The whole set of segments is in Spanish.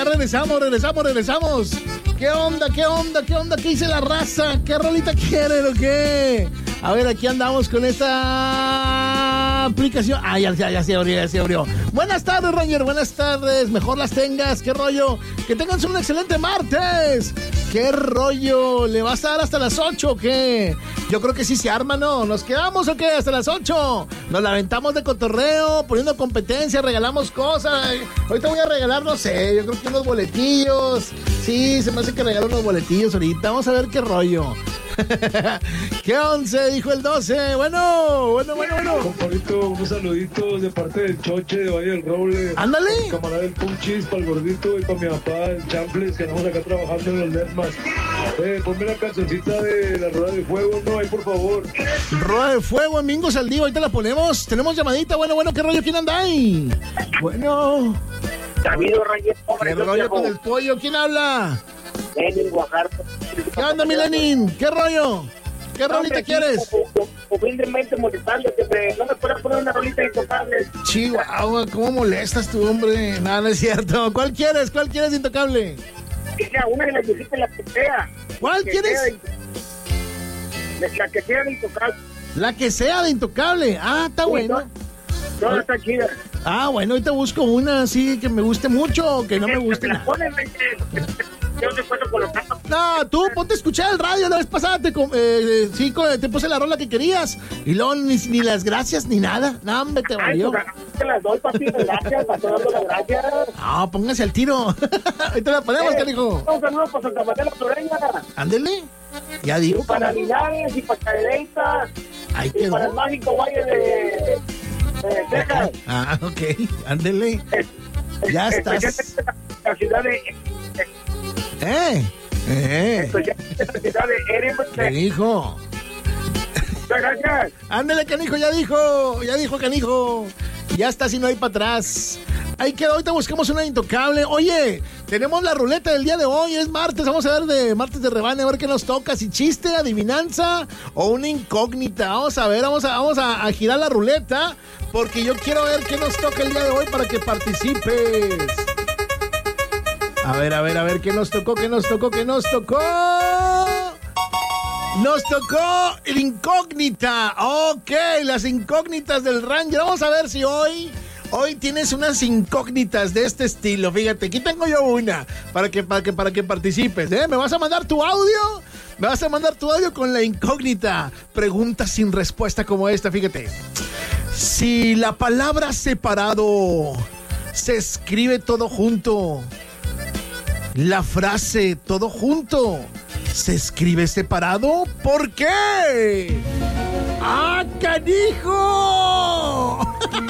ya regresamos. ¿Qué onda? ¿Qué dice la raza? ¿Qué rolita quieren o qué? A ver, aquí andamos con esta aplicación. Ah, ya se abrió. Buenas tardes, Ranger, buenas tardes. Mejor las tengas, ¿qué rollo? Que tengan un excelente martes. ¿Qué rollo? ¿Le vas a dar hasta las 8 o qué? Yo creo que sí se arma, ¿no? ¿Nos quedamos o qué? Hasta las 8. Nos la aventamos de cotorreo, poniendo competencia, regalamos cosas. Ahorita voy a regalar, no sé, yo creo que unos boletillos. Sí, se me hace que regalo unos boletillos ahorita. Vamos a ver qué rollo. ¿Qué 11? Dijo el 12. Bueno. Compadrito, un saludito de parte del Choche de Valle del Roble. Ándale. El camarada del Punchis, para el gordito y para mi papá, el Champles, que andamos acá trabajando en los Netmas. Ponme la cancioncita de la Rueda de Fuego, ¿no? Ahí, por favor. Rueda de Fuego, Mingo Saldío, ahorita la ponemos. Tenemos llamadita, bueno, ¿qué rollo? ¿Quién anda ahí? Bueno. ¿Qué rollo con el pollo? ¿Quién habla? Lenin, Oaxaca. ¿Qué onda, mi Lenin? ¿Qué rollo? ¿Qué rolita quieres? Humildemente molestando, que no me puedes poner una rolita intocable. Chihuahua, ¿cómo molestas tú, hombre? No es cierto. ¿Cuál quieres intocable? Una de las viejitas, la que sea. ¿Cuál quieres? La que sea de intocable. La que sea de intocable. Ah, está bueno. No, está chida. Ah, bueno, ahorita busco una así que me guste mucho o que no me guste nada. Yo no puedo colocar. No, tú ponte a escuchar el radio. La vez pasada te puse la rola que querías y luego ni las gracias ni nada. No, hombre, te valió. Te las doy, papi, gracias, para todas las gracias. No, póngase al tiro. Ahorita la ponemos, canijo. Un saludo para Santa María la Floreña. Ándele. Ya digo. Para Linares y para Cadereyta. Ahí y quedó. para el mágico Valle de Texas. Ah, ok. Ándele. Ya estás. La ciudad de... Canijo. Ándele, canijo, ya dijo, canijo. Ya está, si no hay para atrás. Ahí quedó, ahorita buscamos una intocable. Oye, tenemos la ruleta del día de hoy, es martes, vamos a ver de martes de rebane, a ver qué nos toca, si chiste, adivinanza o una incógnita. Vamos a ver, vamos a girar la ruleta, porque yo quiero ver qué nos toca el día de hoy para que participes. A ver, ¿qué nos tocó? Nos tocó el incógnita. Ok, las incógnitas del Ranger. Vamos a ver si hoy tienes unas incógnitas de este estilo. Fíjate, aquí tengo yo una para que participes. ¿Me vas a mandar tu audio? Me vas a mandar tu audio con la incógnita. Pregunta sin respuesta como esta, fíjate. Si la palabra separado se escribe todo junto, la frase todo junto se escribe separado, ¿por qué? ¡Ah, canijo!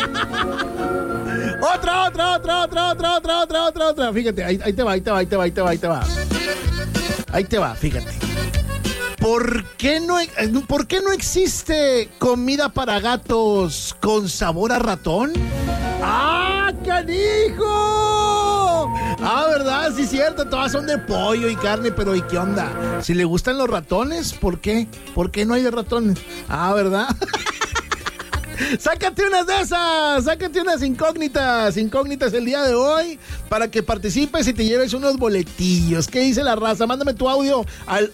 Otra. Fíjate, ahí te va, fíjate. ¿Por qué no existe comida para gatos con sabor a ratón? ¡Ah, canijo! Ah, ¿verdad? Sí, cierto, todas son de pollo y carne, pero ¿y qué onda? Si le gustan los ratones, ¿por qué? ¿Por qué no hay de ratones? Ah, ¿verdad? Sácate unas de esas, sácate unas incógnitas el día de hoy para que participes y te lleves unos boletillos. ¿Qué dice la raza? Mándame tu audio al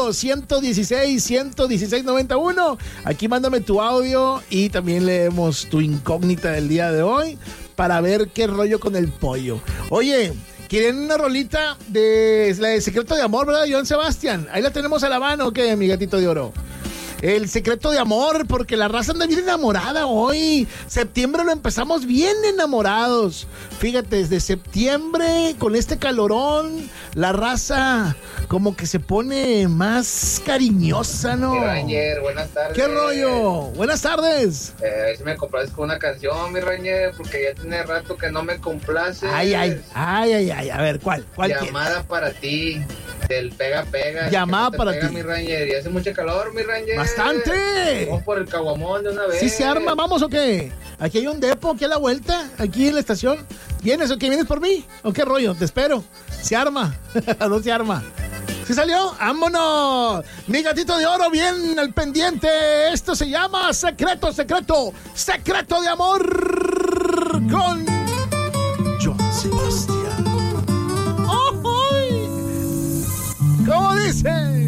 8-116-116-91. Aquí mándame tu audio y también leemos tu incógnita del día de hoy para ver qué rollo con el pollo. Oye, ¿quieren una rolita de la de Secreto de Amor, verdad, Joan Sebastián? Ahí la tenemos a la mano, ¿o qué, mi gatito de oro? El secreto de amor, porque la raza anda bien enamorada hoy. Septiembre lo empezamos bien enamorados. Fíjate, desde septiembre, con este calorón, la raza como que se pone más cariñosa, ¿no? Mi Ranger, buenas tardes. ¿Qué rollo? Buenas tardes. A ver si me complaces con una canción, mi Ranger, porque ya tiene rato que no me complaces. Ay. A ver, ¿cuál Llamada quieres? para ti, del Pega Pega. Llamada no para pega, ti. mi Ranger, y hace mucho calor, mi Ranger. ¡Bastante! Vamos por el Caguamón de una vez. ¿Sí se arma? ¿Vamos o qué? Aquí hay un depo, aquí a la vuelta, aquí en la estación. ¿Vienes o qué? ¿Vienes por mí? ¿O qué rollo? Te espero. ¿Se arma? ¿No se arma? ¿Sí salió? ¡Vámonos! Mi gatito de oro, bien al pendiente. Esto se llama Secreto de Amor con Joan Sebastián. dice.